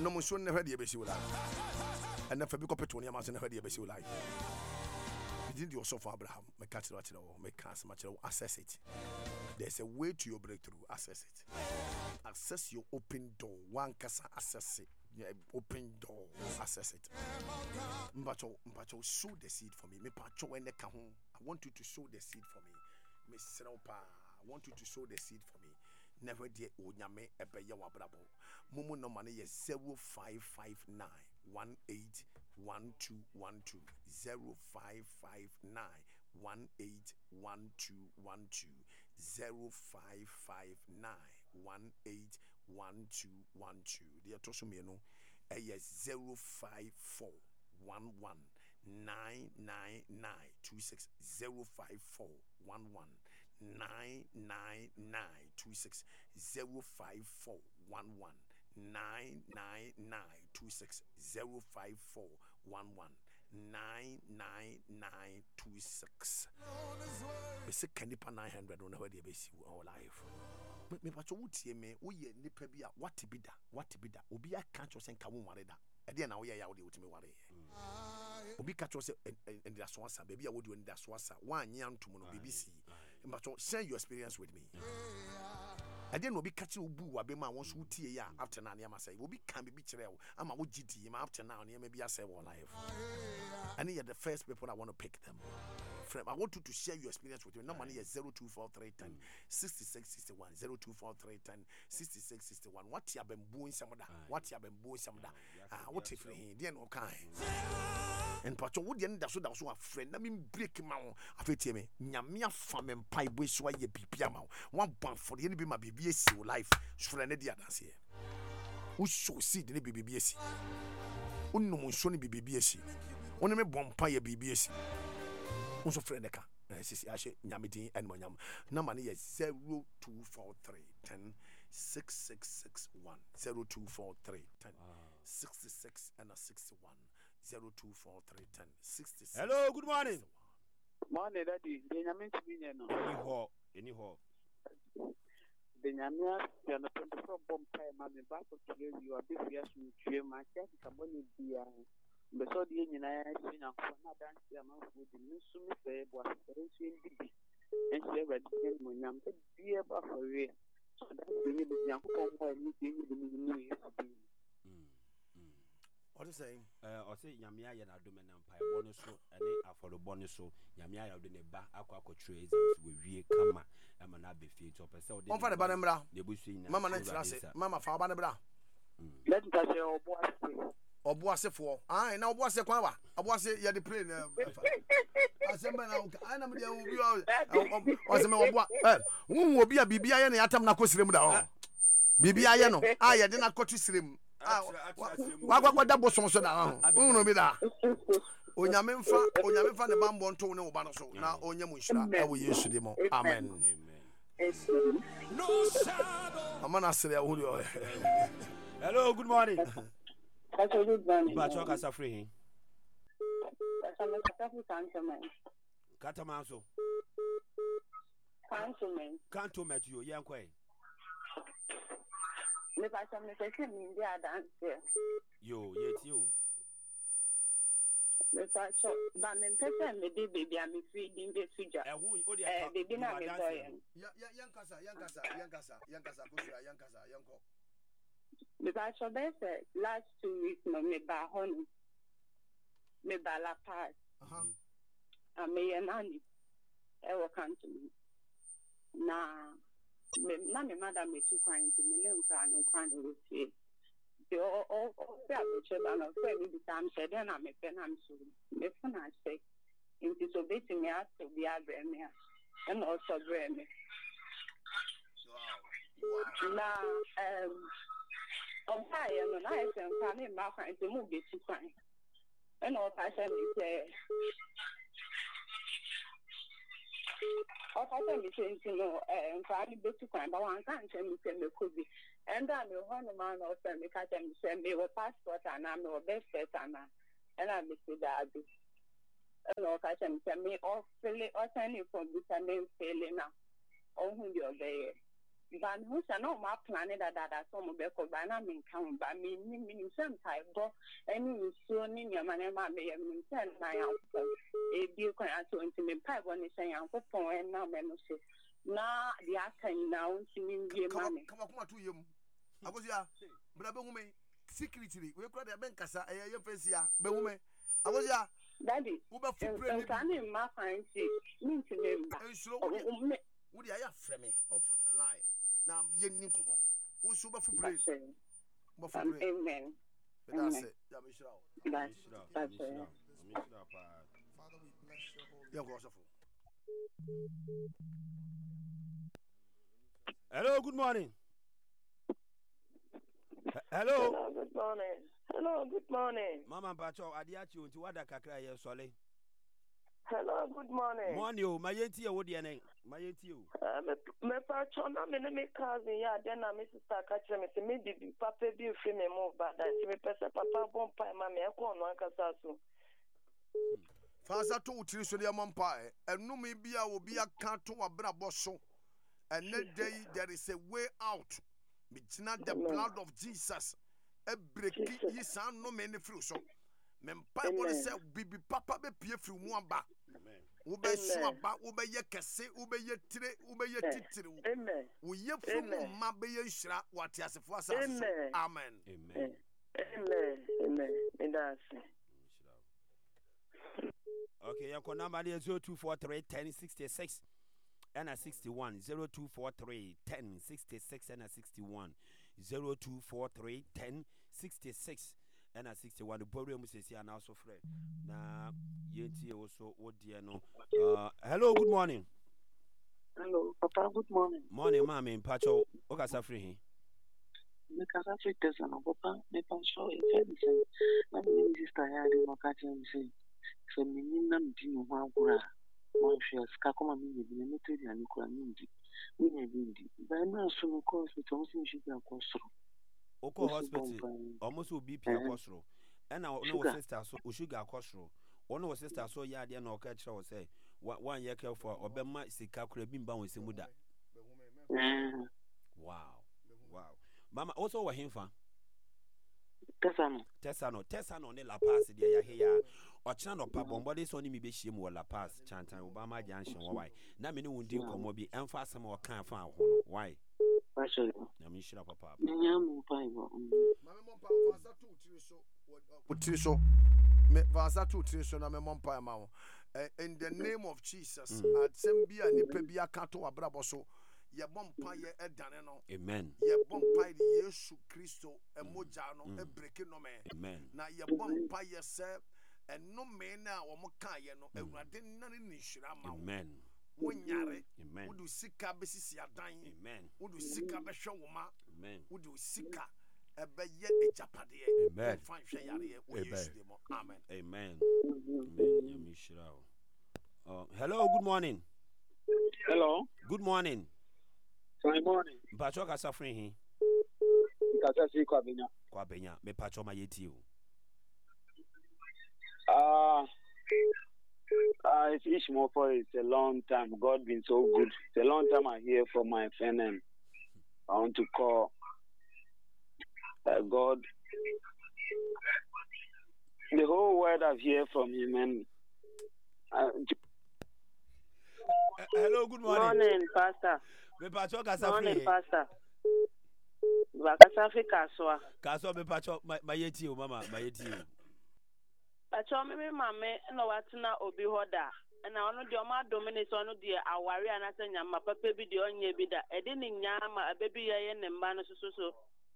no mo so never de besi wala and never be copy to near mas never de besi wala didn't you also for Abraham me catch what you know me cancel much access it. There's a way to your breakthrough. Access it. Access your open door. One casa access it. Yeah, open door. Access it. Mbacho, sow the seed for me. Me pacho when I want you to sow the seed for me. Me seropa. I want you to sow the seed for me. Never dear Unyame Ebeya Wabrabo. Momo no money is 0559 181212 0559 181212 0559 181212. The atoso me no eh 054 11 99926 054 11 99926 054 11 99926 054 11 99926. We say Kanipa 900 on the base our life. Me pacho wutie me wo ye nipa bi a what be da obi aka cho sen ka wo ware da e de na wo ye ya wo de wotime ware obi ka cho se and that's one sa baby a wo de and that's one sa wan nya ntum no BBC pacho share your experience with me. I didn't know be catching ubu wa be ma won so wutie ya after na na say obi kan be kire wo ama wo gidi ma after now na maybe I say one life. And you're the first people I want to pick them. I want you to share your experience with me. No money is 024310 6661 024310 6661. What you have been doing some of that? What you have been doing some of that? What if he didn't know kind? And Pacho would the end that's what a friend. I mean, break him out. I feel me. Nyamia farm and pie wish why you be piano. 1 pound for the enemy, my BBS life. Friend, the others here. Who should see the BBS? Unknown Sony BBS. Only me bompire BBS. Also, friend, I say, Yamidi and Monyam. No money is 0243 10 6661 0243 10 66 and a 61 0243 10 66. Hello, good morning. Morning, Daddy. Benjamin Timino. Anyhow. Benjamin, you are not 24 bomb time. I'm about to tell you a bit yes, you my cat is a money beer. But so the Union I seen a dance the amount with the Muslim say was very soon be. And she read the Munyam, the beer buffer. So that's the young boy meeting the New Year. What is saying? I say Yamia and Aduman Empire bonus and they for the bonus so Yamia of the Neba Aqua Trays with Vie Kama and Manabe Feet of a so one for the Banabra. They will see Mamma Mama for Banabra. Let me say, oh, boy. Or boss for I now was a quava. I was a the plane. I said, I know the was a who will be a BBI and Atam Nakosrim down. BBI, no, I did not cut to slim. What double song so down? Uno be that. Onyamefa the bambon to no banaso. Now Onyamushra, I will use them. Amen. No shadow. Hello, good morning. Good morning. Bachoka Safri. Catamaso. Can't you, young quay. If I some necessary in the dance You, yet you. If I saw Bamin Pepper, maybe baby, I'm feeding the figure. They didn't have a young Yankasa, If I saw better last 2 weeks, no, me by honey, me by la part. I may and Annie ever come to me. Nah, my mother may too kind to me, no crying with you. They all children of every time said, then I'm a pen, I'm so. If I say, in disobeying me, I to be a brand and also brand. Now, on fire, and I am coming back to move it to fine. And all I said is, of I said, you know, and finally, but to find one can't tell me, could be. And I'm a one man or send me, send me a passport, and I'm no best and I'm Mr. Darby. And all I can tell me, or fill it or send you from vitamin failing now. Oh, who you're there. But who's no more planet that some be called by me count by me some type go any so in your man may have been sent my uncle. A deal can answer into me pipe when they say uncle and now men say now the actor now to me come on to you. I was ya, but I woman secretly. We call the Benkasa, a young face ya, but woman. I was ya, Daddy, Uber for planning my fancy mean to remember. Would I have frame off line? Now, yen Nicomo, who's super for prayer. Amen. That's it. That's Hello, good morning. Hello, good morning. Hello, good morning. Mama Pacho, Adiachi, unto what a cacra, Solly. Hello, good morning. Morning, my auntie, what do you name? My auntie. Me Pacho, no, me cousin, yeah, then I Mrs. Takacha, me baby, papa, be free me move, but that me person, papa, bomb pie, mammy, I call one casasso. Faza to Trisha Mampai, and no maybe I will be a can't to a brabosso. And that day there is a way out. It's not the blood of Jesus. A break ye son no many fruit. So, Mempai will say, Bibi Papa be peer through one back. Ube swaba, ube ye kese, ube ye tire, ube ye titiri. Amen. We ye from Mabe Shra, what yes for us. Amen. Amen. Amen. And that's okay, your number is 0243 1066 and a 61 0243 1066 and a 61 0243 1066 and a 61. The program is here now, so Fred. Now, Yenti also, oh dear, no. Hello, good morning. Hello, Papa, good morning. Morning, Mammy, Pacho, Okasafri. Because I think there's an Papa, Nepal show in Fenton. My name is Sister Hardy Mokati, say, so Minimum Dino Wagura. One shares Kakoma Mini, the Military and Nicola Mindi. We may be by now, so of course, with also should be a cost. Oko Hospital, almost will be Pia Costro. And our no sister, so Ushuga Costro. One was sister, so ya dear no catch or say, what 1 year care for Obama Sika could have been bound with Simuda. Wow. Mama also were him for Tessano, ne La Paz, dear here. Or channel papa, body so me be shame or La Paz, Chantan, Obama Junction, why? Namini would do come be and fast some more can't find why. I'm sure papa. In the name of Jesus, at Sembia Nipebia Kato Abraboso. Ye bompa ye edaneno. Amen. Ye bompa ye Yesu Kristo emojano ebreke no me. Amen. Na ye bompa ye se eno me na wo moka ye no awurade nane ni hira ma. Amen. Wonyare. Amen. Wodu sika besisi adan. Amen. Wodu sika behwe woma. Amen. Wodu sika ebe ye ejapade ye. Amen. Fan hwe yare ye wo Yesu de mo. Amen. Amen. Amen. Yamishira. Hello, good morning. Hello. Good morning. Good morning. Pacho ka suffering he. Kasa si Kwabenya. Kwabenya. Me pacho ma yeti o. It's Ishmoko. It's a long time. God been so good. It's a long time I hear from my friend and I want to call God. The whole world I've heard from him and hello, good morning. Morning, Pastor. Me pacho ka suffering. Morning, Pastor. Bakasafi kaswa. Kaswa me pacho ma yeti o mama, ma yeti o. Pacho me mama no watina obi hoda. Na ono de o ma domini so ono de aware anase nyama papa bi de onye bi da. E de ni nyama abebi ye ne mba no so.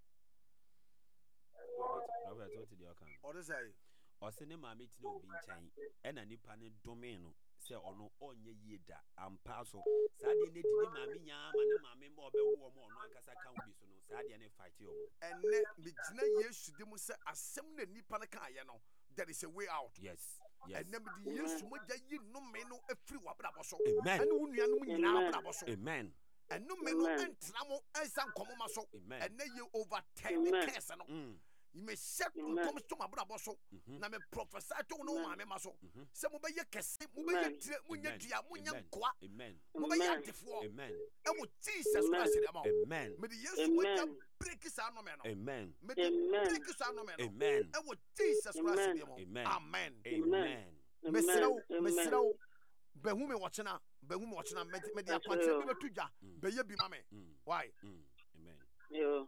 Robert, what did you can? What is that? O se ne mama ti na obi nchan. E na nipa ne domin no. Se ono onye yeda ampa so saa de ne di ne maame nyaama ne maame mba obewo mo ono ankasa kan bi so no saa de ne fight yo mo enne me gina Yesu de mu se asem na nipa ne kan ye no there is a way out. Yes. Enne me di Yesu mo ja yi no me no afiri wabrabo so. Amen. Enne wo nua no nyina wabrabo so. Amen. Enne me no entra mo ensan komo ma so. Enne ye over 10 case no. You may set come to my brother so. Na me prophesy to no mama maso. Se mo be ye kese, mo be ye tire, mo nya dia, mo nya kwa. Amen. Mo be ye adefo. Amen. E wo Jesus Christ dey am. Amen. Me the Yesu we can break his no me no. Amen. Me the break his no me no. Amen. E wo Jesus Christ dey am. Amen. Amen. Amen. Mesraw behu me watchna me dey akwante be betudwa be ye bi ma me. Why? Amen. Yeah.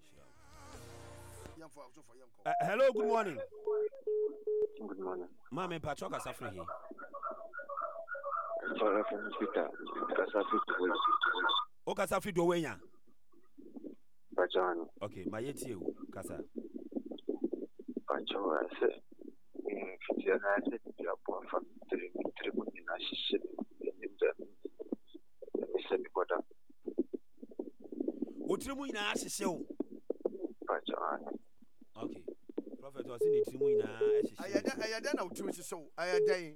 Hello, good morning. Good morning. Mama, Pachoka suffering here. Sorry for Peter. O kasa fi do wenya. Pachani. Okay, my yeti o kasa. Pacho ase. Fitia na ase ya po fa tribu ni na shishe. Ni se mi koda. O tribu ina shishe o. Pachani. Okay. Prophet was in the tribu ina shishe. Ayada na o tribu shishe o. Ayada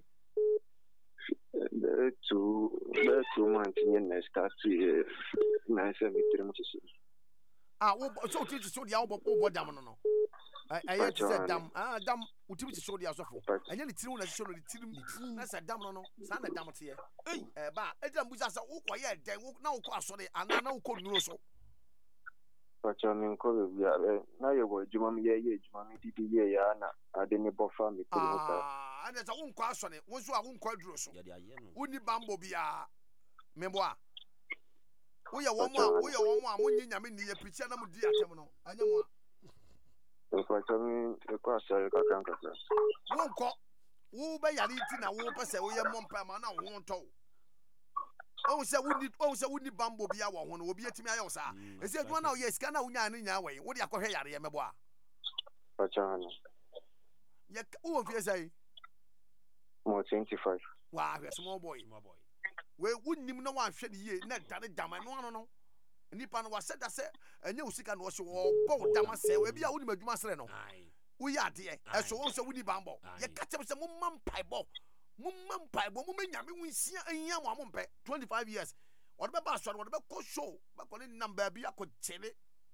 two months in the start to na se mi tribu shishe. So teach so the album dam no. I had said dam dam utim to show the asofo. And then the tiru na show the tiru na said dam no. San na dam tie. Ba e dam buza say wo koye den na wo ko asore ana na wo ko nuro so. Pachani ko bi ya na ye go juma mi ye juma mi didi ye ya na ade ni bofa mi tribu ta. And there's a wo ko asore wo so a wo ko duro so. Wo ni bambo bia. Membo a Uya womo munyi nyame ni ye preacher na mudi atem no anya mo Pachani e kwa sare ka kan ka wonko wo be yare ti na wo pese wo ye mompa ma na wo nto o se wuni bambo bia wo ho no obi atimi ayo sa e se aduma na wo ye sika na wunya ne nya we wo de akohwe yare ye mebo a Pachani ye wo fi sai mo 25 wa small boy we wunnim na wan hwe ne ye na dare dama no nipa no wase da se enye usika no wo bo dama se we bia wuni madwuma sere no wo ya de eso wo so wuni bambo ye katem se mo mampaibo mo menyame wunsia anya mo amompe 25 years wo be ba so wo be ko show ba ko ne number bia ko tele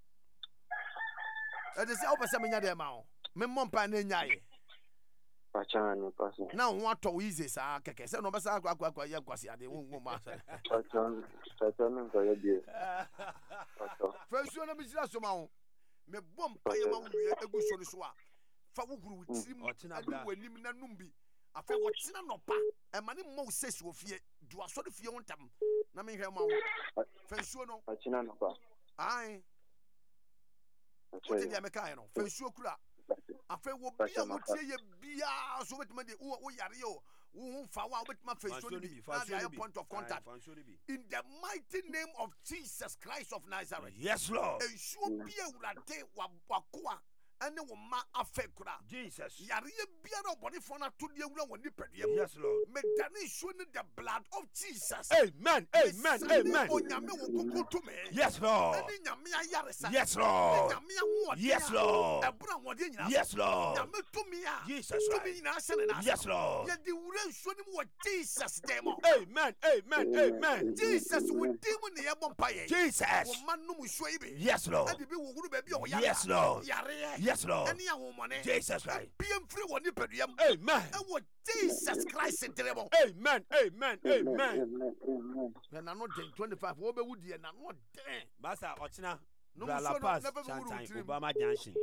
e de se o pese menya de ma o me mompa na nyaye Pachani paso. Na ho ato easy sa keke se no be sa akwa ye kwasi ade wo ma sa. Pachani ko ye die. Fensuo na bisira so ma ho. Me bompa ye ma wo ye egu so ni so a. Fa wo huru tirim adu wanim na numbi. Afa wo tina no pa. E ma ne mo sesi wo fie. Du aso de fie wontam. Na me hwe ma wo. Fensuo no. Pachina no pa. Ai. Wo te dia me kai no. Fensuo kura. Afa wo bia wo tie ye bia so betima de wo yare yo wo fa wa betima face so bi na point of contact in the mighty name of Jesus Christ of Nazareth. Yes Lord. E sho bia urade wa koa ene wo ma afa kura Jesus. Yare ye bia no body for na to de wura woni padua. Yes Lord. Me dane show ni the blood of Jesus. Amen. Amen. Amen. Onyame wo kokoto me. Yes Lord. Ene nyame ayare sa. Yes Lord. Nyame awo. Yes Lord. Ebra wode nyina. Yes Lord. Nyame to me a. Jesus. To me na se na. Yes Lord. Ye di wura show ni mo Jesus demo. Amen. Amen. Amen. Jesus wo demo ne ye bompa ye. Jesus. Wo manu mu show ibe. Yes Lord. Ade bi wo huru ba bi o yare. Yes Lord. Yare. Yes Lord. Ene ya wo mone. Jesus Christ. Bien free woni paduam. Amen. E wo Jesus Christ demo. Amen. Amen. Amen. Na no den 25 wo be wudi na no den. Basa ochina. No La Paz, Chantai, Obama Junction.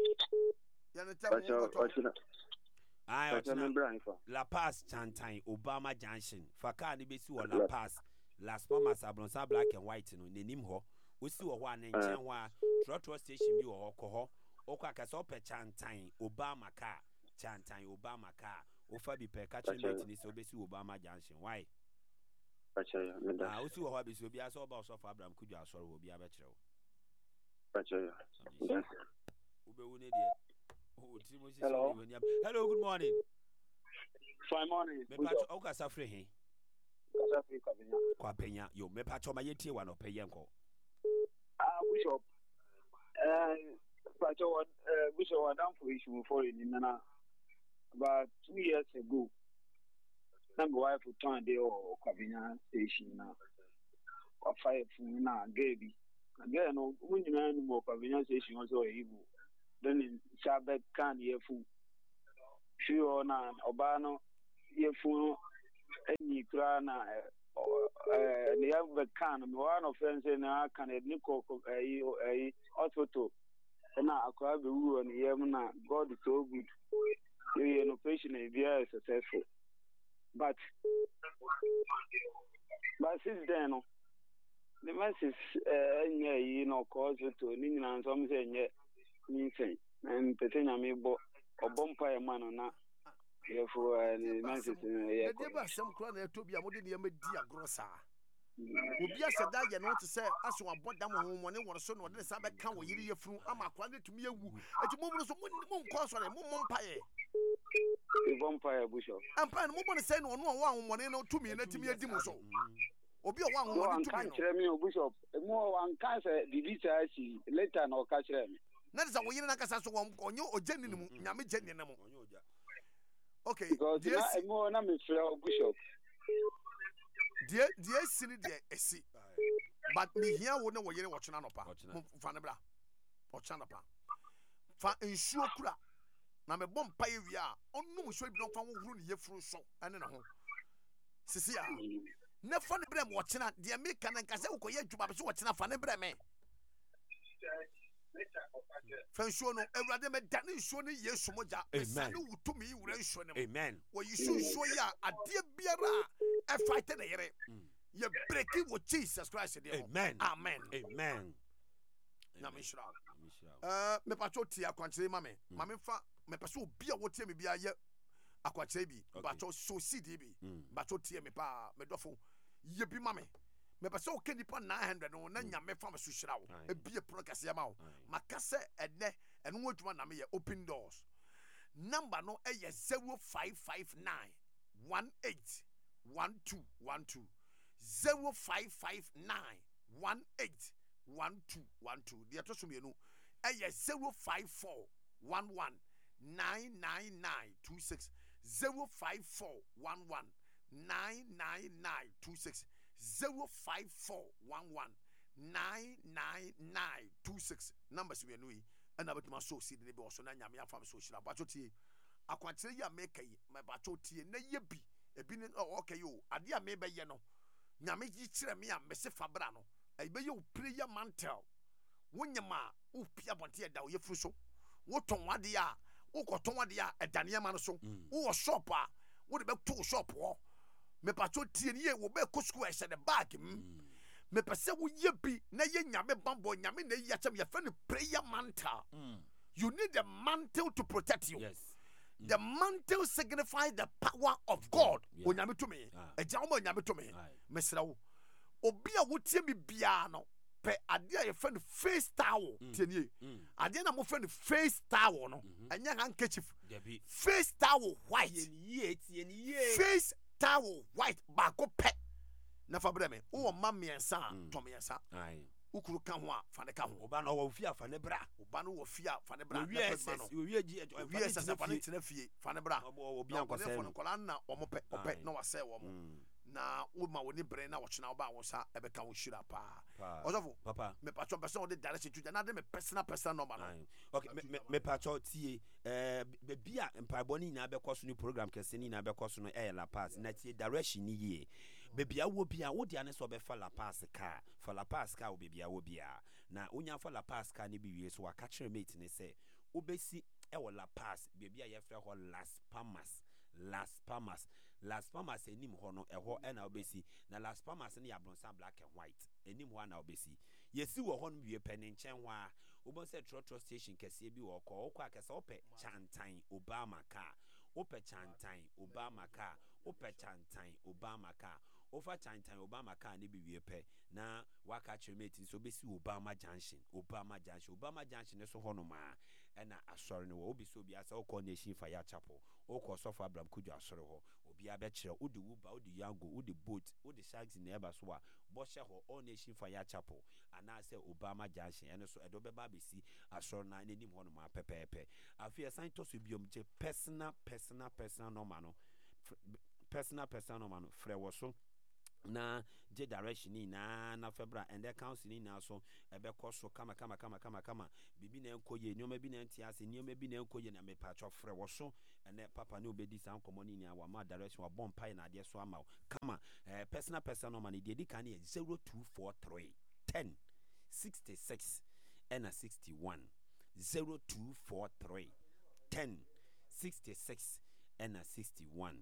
La Paz, Chantai, Obama Junction. Faka ni besi wa La Paz. Las Palmas Ablonsa black and white no nenim ho. Osi wo wa na nchen wa trotro station bi wo ko ho. Okwa ka so pe Chantai, Obama car. Chantai, Obama car. Ofa bi pe ka chenmate ni so besi Obama Junction. Why? Osi wo ho besi obi aso ba so fa Abraham Kudu asoro obi abekere. Hello. Hello, good morning. Fine morning. Me pacho o ka safre he. Kwa penya. Yo me pacho ma yetie wa no peye nko. Bishop. Pacho Bishop Adam for issue for in Nana. About 2 years ago. Number wife for turn day or Kavina station now. Or fire for na Gaby. Again, when you know more Kavina station also evil. then Shabbat can yefu. She on Obano yefu any crana. The other can one of friends in a can a nickel a hospital. And I acquire the rule and Yamna. God is so good. Your operation is very successful. But since then, the message, cause it to Ning and some say, and Petina may bo or bumpire man or not. Therefore, the message some crown to be a modern dear grosser. Obi aseda ye no to say aso abodam ho ne won so no de sa be kan wo yiri yefunu ama kwande tumi ewu eti mo so mo nko so re mo mpaye vampire bishop ampa no mo say no no wa ahomone no tumi na timi adi mo so obi o wa ahomone tumi no kan me bishop mo wan kan say delete asi later na o ka kire me na de sa wo yiri na kasa so won onye ojani ni mu nyame jani na mu okay because mo na me frɛ bishop dear sini dear esi but me here wo ne wo yere wo twena no pa fa ne bra wo twena pa fa nsuo kura na me bom pa ye wi a onum so bi no fa wo huru ne yefuru so ene ne ho sisi a ne fa ne bra me wo twena de me kan nka se wo koye adwuma be so wo twena fa ne bra me fa nsuo no awurade me da ne nsuo ne yesu moja esa ne wutumi wura nsuo ne amen wo yisu nsuo ya ade biara e fight na yere ye breaking with Jesus Christ there. Amen. Amen. Amen. Na me shira. Me pacho ti akwankyere ma me. Ma me fa me paso obi a wotie me bia ye akwankyere bi. Pacho so CD bi. Pacho tie me pa me dofo ye bi ma me. Me paso o kenipa 900 no na nya me fa me so shira wo. E bie pro kase ya ma wo. Makase ene eno adwuma na me ye open doors. Number no e ye 0559 181212 0559 181212. The address me no 054 11 99926 054 11 99926 054 11 99926 numbers we no and about my so see the be also na nyame afam so shira bacho tie akwantere ya make yi my bacho tie na ye bi ebi ne okay o ade a me be ye no nyame yi kire me a mese fabra no e be ye o prayer mantle wonyama o pia bonte e da o ye furu so wo ton wade a wo koton wade a edane ma no so wo shop a wo de be to shop ho me bacho tie ne ye wo be ko school e se the bag me pese wo ye bi na ye nyame bambo nyame na ye chem ye fe no prayer mantle you need a mantle to protect you. Yes. The mantle signifies the power of God. Onyame to me. Eja wo onyame to me. Mesra wo. Obi a wotie me bia no pe ade a ye fe no face towel tienie. Ade na mo fe no face towel no. Anya handkerchief. Face towel white. Face towel white ba ko pe. Na fa bre me. Wo ma miensa to miensa. Ukuru kan ho a fa ne ka ho oba no wo fia fa ne bra oba no wo fia fa ne bra we ji we esa fa ne tena fie fa ne bra obi an kwase no kola na wo pe ope na wase wo na wo ma wo ni bre na wo chena wo ba wo sa e be ka wo shira pa ozofo papa me pacho person wo de direction to na de me personal number no okay me pacho tie be bia mpaebo ni na be koso ni program kese ni na be koso no La Paz na tie direction ni ye be bia wo bia wo dia ne so be fa La Paz ka fa La Paz ka wo be bia wo bia na onya fa La Paz ka ne bi wie so waka kire mate ne se obesi e wo La Paz be bia ye frɛ ho Las Palmas enim ho no eho e na obesi na Las Palmas ne ya bronsa black and white enim ho na obesi yesi wo ho no wie pene nchen ho a obon se trotro station kese bi wo ko akese ope chantan Obama car ope chantan Obama car ope chantan Obama car ofa chantan Obama car ne bi wie pe na waka chemeti so besi Obama junction ne so ho no ma e na asori ne wo obi so bi asa okọ nation fire chapel okọ sofa Abraham Kudu asori ho obi abekire odi wuba odi yango odi boat odi sharks na eba so a bo hye ho all nation fire chapel ana se Obama junction ene so edo beba besi asori na nenim ho no ma pepepe afia santo so biom je personal normal no frɛ wo so na je direction ni na febra and the council ni na so ebe koso kama bibi na enkoye nyoma bi na ntiase nyoma bi na enkoye na mepacho frɛ wo so ene papa ne obedi san komoni ni awa ma direction wa bomb pie na de so ama kama personal no man de kan e 0243 10 66 and 61 0243 10 66 and 61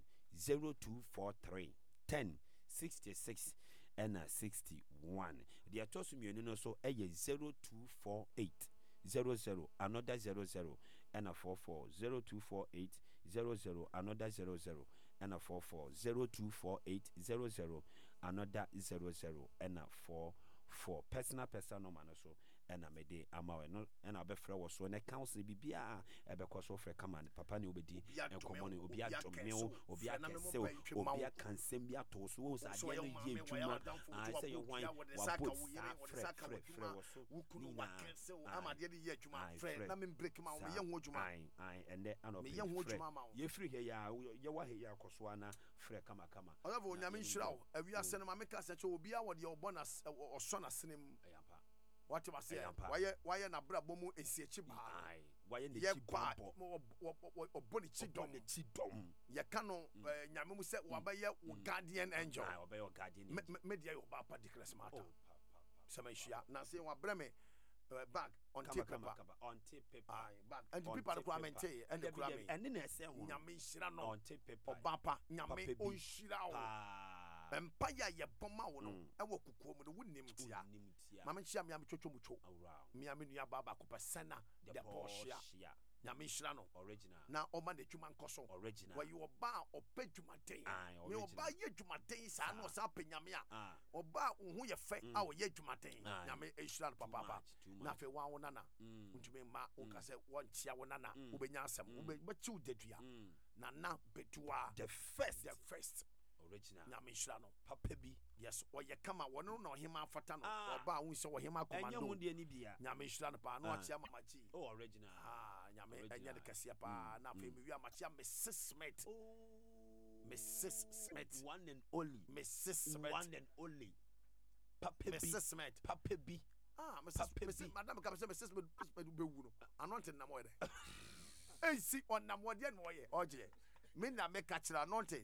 0243 10 66 and 61. The atosu mienu so eye 0248 00 another 00 and a 44 0248 00 another 00 and a 44 0248 00 another 00 and a 44 personal man so and a mede amawe no and a befra was so and a council bibia ebeko so frɛ kama papa ne obedi and common obia domeo obia kese obia kansem bia to so sa de no ye dwuma say you wan wa put frɛ was so wukunu wa kese ama de ye dwuma frɛ na me break ma me ye ho dwuma ai and then ano me ye ho dwuma ma ye free here ya ye wa he ya koso ana frɛ kama ɔyɛfo onyame nhyira wo awia sɛ no ma meka sɛ kyɛ obia wɔ de ɔbɔ na ɔsɔ na senem what you say why na bra bomu esiechi ba why ne chi bombo oboni chi dom ye kano nyame mu se wa ba ye guardian angel obey your guardian me dia yo ba pa declare smata sama hia na say wa bra me bag on paper bag and the people requirement and the requirement and na ese ho nyame hira no on paper obapa nyame on hira o empire ye boma wo no e wo kukuo mu no wonim tia mama hia me am twotwo mutwo me am nua baba ko pesana de boshia nyame hira no original na o ma na dwuma nkoso original wa ye oba opedwuma den me oba ye dwuma den sa na o sa penyame a oba wo ho ye fe a o ye dwuma den nyame hira no papa na fe wa wo nana ntumi ma o ka se won chia wo nana wo benya asem wo be chiu dedua na bedua the first original nyame hira no papa bi yes o ye kama wono na ohima afata no oba wo se ohima komando enye mu de ni bia nyame hira no pa no atia mamachi original nyame enye de kase pa na fe mi wi amachi Mrs. Smith one and only Mrs. Smith one and only papa bi Mrs. Smith papa bi Mrs. madam ka Mrs. Smith be wu no anointing na mo de si on na mo de no ye oje me na me ka kira anointing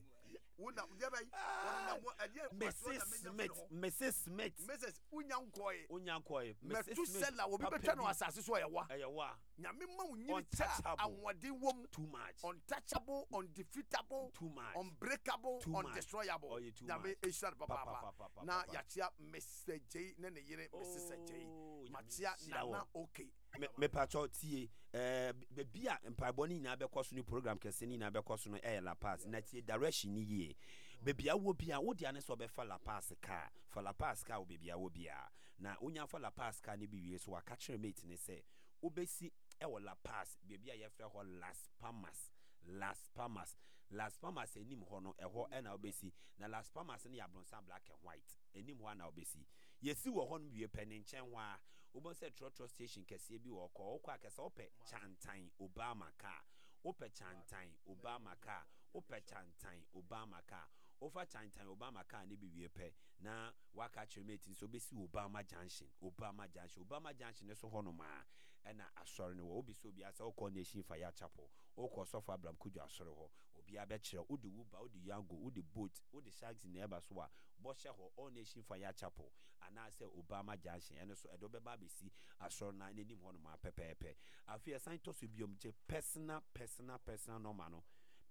Mrs. Smith unyankoye metu sella obi betwa no asase so eyewa nyame ma unyini cha anwode wom too much untouchable undefeatable too much unbreakable undestroyable nyame eshar papa na yachia Mr. J ne yire Mrs. J machia na okay me pacho tie bebia mpaiboni na bekoso ni program kese ni na bekoso no La Paz na tie direction ni ye bebia wo bia wo dia ne so be fa La Paz ka fa La Paz ka wo bebia wo bia na onya fa La Paz ka ne bi wie so aka kire mate ne se obesi wo La Paz bebia ye frɛ ho Las Palmas enim ho no ɛhɔ ɛna obesi na Las Palmas ne yablonsa black and white enim ho na obesi yesi wo hɔ no wie pɛ ne nkyɛn ho a wobon sɛ trotro station kɛseɛ bi wɔ kɔ akɛsɛ opɛ chantan Obama car opɛ chantan Obama car opɛ chantan Obama car ofa chantan Obama car ne bi wie pɛ na waka chemeti so obesi Obama junction ne so hɔ no ma ɛna asɔre no obi so obi asa okɔ Nation Fire Chapel okɔ Sofa Abraham Kudu asɔre hɔ obi abɛkyerɛ odi wuba odi yango odi boat odi sharks na eba so a bɔhyɛ hɔ all Nation Fire Chapel ana sɛ Obama junction ɛno so ɛdo bɛba besi asɔre na n'anim hɔ no ma pɛpɛɛpɛ afia san to so biom gye personal normal no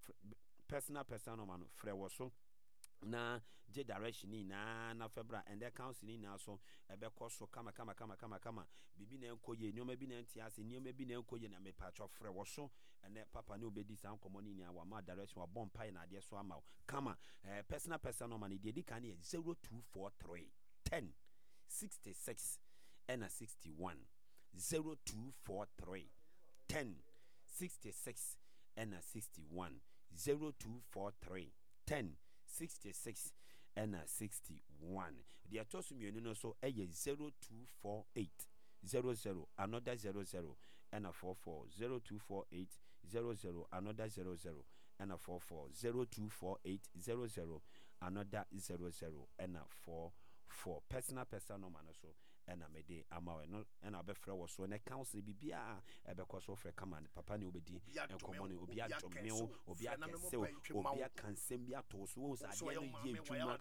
frɛ wɔ so na je direction ni na febra and the council ni na so ebekɔ so kama bibi na enkoye nyoma bi na ntiase nyoma bi na enkoye na me patcho frɛ wo so ene papa ne obedi san komoni ni awa ma direction wa bomb pie na de so ama kama personal no man de kan 0243 10 66 and 61 0243 10 66 and 61 0243 10 66 and 61. The atosu mienu no so 0248 00 another 00 and a 44 0248 00 another 00 and a 44 0248 00 another 00 and 44 personal number no so and I made ama no and I be frɛ wo so na council bibia e be so frɛ come and papa ne obedi and common obi adwome obi akese obi akansem bi ato so wo sa de no ye dwuma